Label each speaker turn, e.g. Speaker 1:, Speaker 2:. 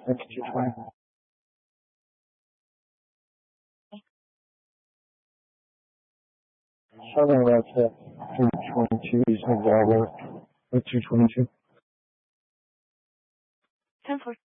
Speaker 1: That's 220. 7 reps at 322. He's moved all work at 222.
Speaker 2: 10-4.